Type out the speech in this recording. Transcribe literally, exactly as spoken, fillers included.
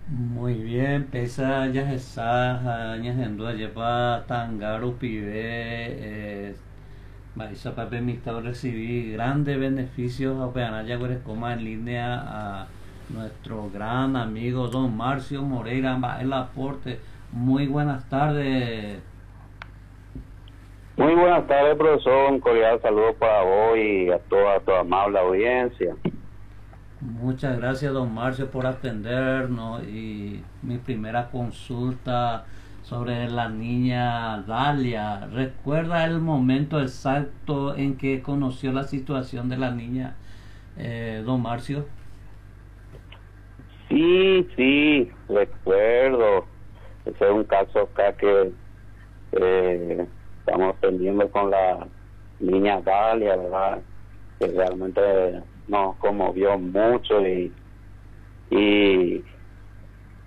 Muy bien, pesa ya esa años en duda lleva tangaro pibe eh, Maisa Pape Mistado recibí grandes beneficios a Peanaya Coma en línea a nuestro gran amigo don Marcio Moreira el aporte. Muy buenas tardes. Muy buenas tardes, profesor. Un cordial saludo para vos y a toda tu amable audiencia. Muchas gracias, don Marcio, por atendernos. Y mi primera consulta sobre la niña Dalia. ¿Recuerda el momento exacto en que conoció la situación de la niña, eh, don Marcio? Sí, sí, recuerdo. Ese es un caso acá que eh, estamos teniendo con la niña Dalia, ¿verdad? Que realmente nos conmovió mucho y, y